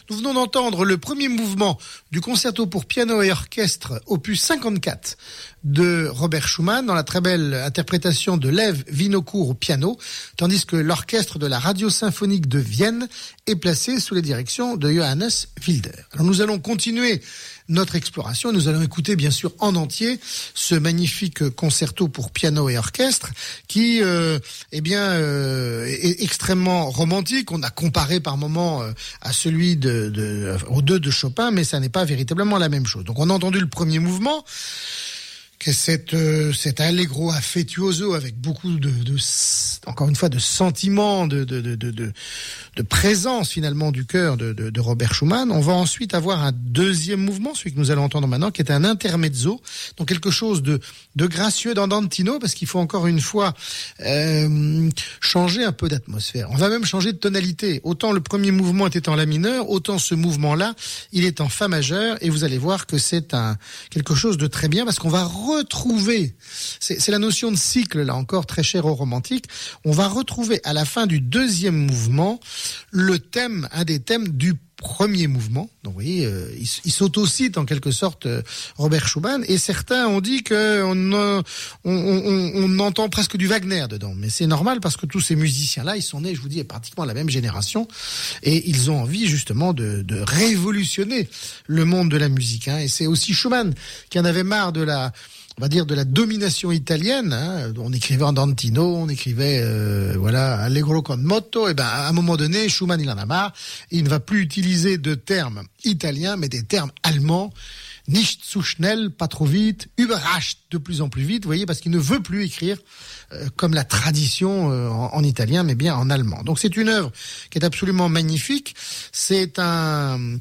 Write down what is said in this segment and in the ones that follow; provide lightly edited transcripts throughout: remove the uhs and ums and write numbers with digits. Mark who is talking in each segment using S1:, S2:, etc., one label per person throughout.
S1: Nous venons d'entendre le premier mouvement du concerto pour piano et orchestre, opus 54 de Robert Schumann, dans la très belle interprétation de Lev Vinokour au piano, tandis que l'orchestre de la Radio Symphonique de Vienne est placé sous la direction de Johannes Wilder. Alors nous allons continuer notre exploration. Nous allons écouter bien sûr en entier ce magnifique concerto pour piano et orchestre qui est extrêmement romantique. On a comparé par moments à celui aux deux de Chopin, mais ça n'est pas véritablement la même chose. Donc on a entendu le premier mouvement, que cet allegro affettuoso avec beaucoup encore une fois de sentiments, de présence finalement du cœur de Robert Schumann. On va ensuite avoir un deuxième mouvement, celui que nous allons entendre maintenant, qui est un intermezzo, donc quelque chose de gracieux d'andantino, parce qu'il faut encore une fois changer un peu d'atmosphère. On va même changer de tonalité. Autant le premier mouvement était en la mineur, autant ce mouvement-là, il est en fa majeur, et vous allez voir que c'est quelque chose de très bien, parce qu'on va retrouver, c'est la notion de cycle là encore très chère aux romantiques, on va retrouver à la fin du deuxième mouvement un des thèmes du premier mouvement. Donc vous voyez, il s'autocite en quelque sorte Robert Schumann, et certains ont dit qu'on entend presque du Wagner dedans, mais c'est normal parce que tous ces musiciens-là, ils sont nés, je vous dis, pratiquement à la même génération, et ils ont envie justement de révolutionner le monde de la musique, hein. Et c'est aussi Schumann qui en avait marre de la domination italienne, hein. On écrivait andantino, on écrivait allegro con moto, et à un moment donné Schumann il en a marre, et il ne va plus utiliser de termes italiens mais des termes allemands. Nicht zu schnell, pas trop vite, überrascht, de plus en plus vite, vous voyez, parce qu'il ne veut plus écrire comme la tradition en italien, mais bien en allemand. Donc c'est une œuvre qui est absolument magnifique. C'est une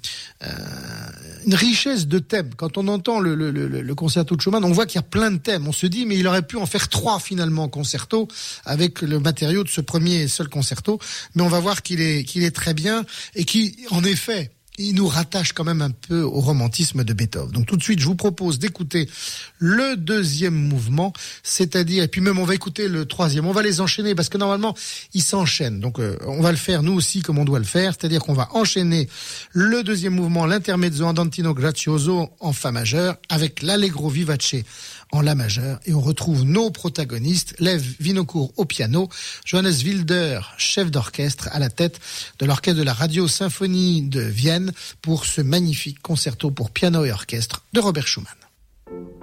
S1: richesse de thèmes. Quand on entend le concerto de Schumann, on voit qu'il y a plein de thèmes. On se dit, mais il aurait pu en faire 3 finalement concertos avec le matériau de ce premier et seul concerto. Mais on va voir qu'il est très bien, et qui, en effet, il nous rattache quand même un peu au romantisme de Beethoven. Donc tout de suite, je vous propose d'écouter le deuxième mouvement, c'est-à-dire, et puis même on va écouter le troisième, on va les enchaîner parce que normalement ils s'enchaînent. Donc on va le faire nous aussi comme on doit le faire, c'est-à-dire qu'on va enchaîner le deuxième mouvement, l'intermezzo andantino grazioso en fa majeur avec l'allegro vivace en la majeure, et on retrouve nos protagonistes, Lev Vinokour au piano, Johannes Wilder, chef d'orchestre, à la tête de l'orchestre de la Radio Symphonie de Vienne pour ce magnifique concerto pour piano et orchestre de Robert Schumann.